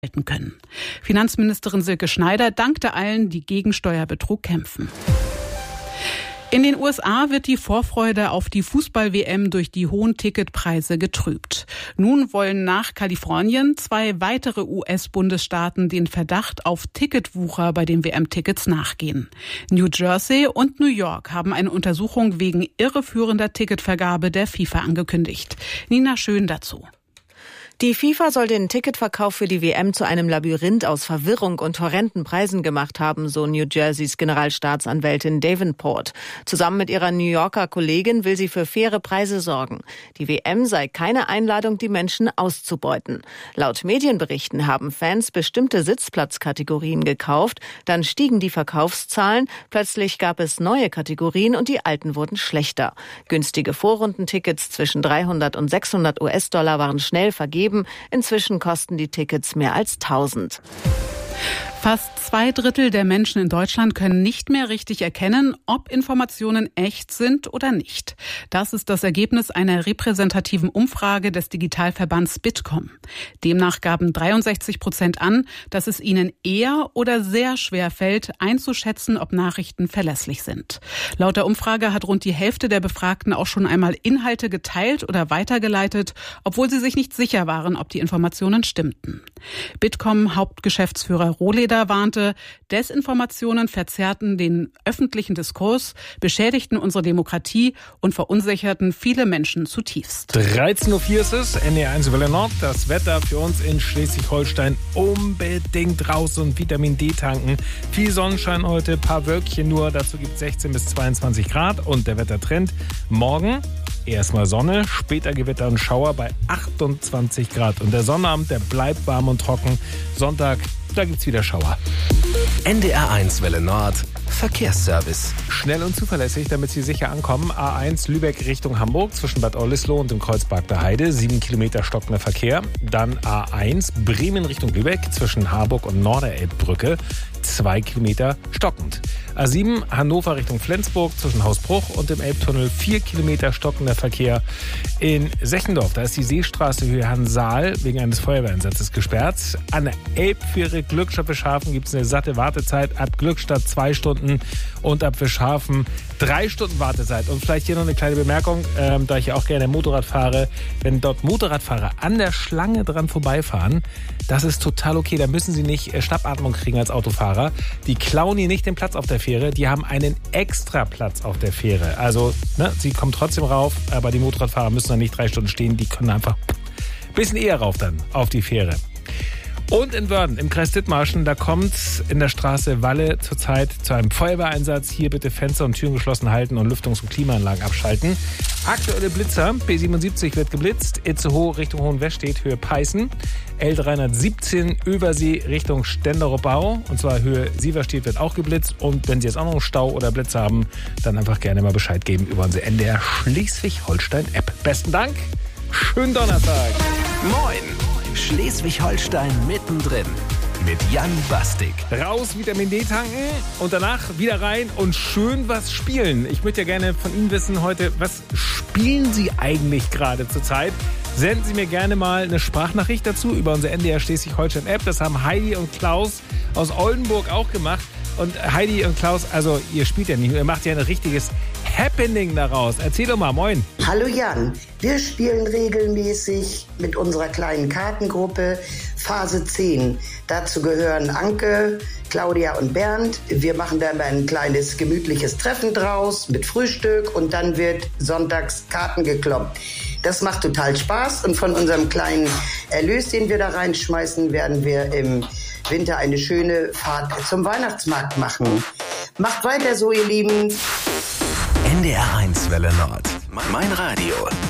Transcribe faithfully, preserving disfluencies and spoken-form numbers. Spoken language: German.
halten können. Finanzministerin Silke Schneider dankte allen, die gegen Steuerbetrug kämpfen. In den U S A wird die Vorfreude auf die Fußball-W M durch die hohen Ticketpreise getrübt. Nun wollen nach Kalifornien zwei weitere U S-Bundesstaaten den Verdacht auf Ticketwucher bei den W M-Tickets nachgehen. New Jersey und New York haben eine Untersuchung wegen irreführender Ticketvergabe der FIFA angekündigt. Nina Schön dazu. Die FIFA soll den Ticketverkauf für die W M zu einem Labyrinth aus Verwirrung und horrenden Preisen gemacht haben, so New Jerseys Generalstaatsanwältin Davenport. Zusammen mit ihrer New Yorker Kollegin will sie für faire Preise sorgen. Die W M sei keine Einladung, die Menschen auszubeuten. Laut Medienberichten haben Fans bestimmte Sitzplatzkategorien gekauft, dann stiegen die Verkaufszahlen, plötzlich gab es neue Kategorien und die alten wurden schlechter. Günstige Vorrundentickets zwischen dreihundert und sechshundert US-Dollar waren schnell vergeben. Inzwischen kosten die Tickets mehr als tausend. Fast zwei Drittel der Menschen in Deutschland können nicht mehr richtig erkennen, ob Informationen echt sind oder nicht. Das ist das Ergebnis einer repräsentativen Umfrage des Digitalverbands Bitkom. Demnach gaben dreiundsechzig Prozent an, dass es ihnen eher oder sehr schwer fällt, einzuschätzen, ob Nachrichten verlässlich sind. Laut der Umfrage hat rund die Hälfte der Befragten auch schon einmal Inhalte geteilt oder weitergeleitet, obwohl sie sich nicht sicher waren, ob die Informationen stimmten. Bitkom-Hauptgeschäftsführer Rohleder warnte, Desinformationen verzerrten den öffentlichen Diskurs, beschädigten unsere Demokratie und verunsicherten viele Menschen zutiefst. dreizehn Uhr vier ist es, N D R eins Welle Nord. Das Wetter für uns in Schleswig-Holstein unbedingt raus und Vitamin D tanken. Viel Sonnenschein heute, paar Wölkchen nur. Dazu gibt es sechzehn bis zweiundzwanzig Grad und der Wettertrend morgen. Erstmal Sonne, später Gewitter und Schauer bei achtundzwanzig Grad. Und der Sonnabend, der bleibt warm und trocken. Sonntag, da gibt's wieder Schauer. N D R eins Welle Nord, Verkehrsservice. Schnell und zuverlässig, damit Sie sicher ankommen. A eins Lübeck Richtung Hamburg zwischen Bad Oldesloe und dem Kreuzberg der Heide. Sieben Kilometer stockender Verkehr. Dann A eins Bremen Richtung Lübeck zwischen Harburg und Norderelbbrücke. Zwei Kilometer stockend. A sieben Hannover Richtung Flensburg zwischen Hausbruch und dem Elbtunnel. Vier Kilometer stockender Verkehr. In Sechendorf, da ist die Seestraße Höhe Hansaal wegen eines Feuerwehreinsatzes gesperrt. An der Elbfähre Glückstadt Fischhafen gibt es eine satte Wartezeit. Ab Glückstadt zwei Stunden und ab Fischhafen drei Stunden Wartezeit. Und vielleicht hier noch eine kleine Bemerkung, ähm, da ich ja auch gerne Motorrad fahre. Wenn dort Motorradfahrer an der Schlange dran vorbeifahren, das ist total okay. Da müssen sie nicht äh, Schnappatmung kriegen als Autofahrer. Die klauen hier nicht den Platz auf der Fähre. Die haben einen extra Platz auf der Fähre. Also, ne, sie kommen trotzdem rauf, aber die Motorradfahrer müssen dann nicht drei Stunden stehen. Die können einfach ein bisschen eher rauf dann auf die Fähre. Und in Wörden, im Kreis Dithmarschen, da kommt in der Straße Walle zurzeit zu einem Feuerwehreinsatz. Hier bitte Fenster und Türen geschlossen halten und Lüftungs- und Klimaanlagen abschalten. Aktuelle Blitzer, B siebenundsiebzig wird geblitzt, Itzehoe Richtung Hohenwestedt, Höhe Peißen. L dreihundertsiebzehn Übersee Richtung Stenderup-Bau, und zwar Höhe Sieverstedt wird auch geblitzt. Und wenn Sie jetzt auch noch einen Stau oder Blitz haben, dann einfach gerne mal Bescheid geben über unsere N D R Schleswig-Holstein-App. Besten Dank, schönen Donnerstag. Moin, Schleswig-Holstein mittendrin mit Jan Bastik. Raus, Vitamin D tanken und danach wieder rein und schön was spielen. Ich möchte ja gerne von Ihnen wissen heute, was spielen Sie eigentlich gerade zurzeit? Senden Sie mir gerne mal eine Sprachnachricht dazu über unsere N D R Schleswig-Holstein-App. Das haben Heidi und Klaus aus Oldenburg auch gemacht. Und Heidi und Klaus, also ihr spielt ja nicht, ihr macht ja ein richtiges Happening daraus. Erzähl doch mal, moin. Hallo Jan, wir spielen regelmäßig mit unserer kleinen Kartengruppe Phase zehn. Dazu gehören Anke, Claudia und Bernd. Wir machen da mal ein kleines gemütliches Treffen draus mit Frühstück und dann wird sonntags Karten gekloppt. Das macht total Spaß und von unserem kleinen Erlös, den wir da reinschmeißen, werden wir im Winter eine schöne Fahrt zum Weihnachtsmarkt machen. Macht weiter so, ihr Lieben. N D R eins Welle Nord. Mein Radio.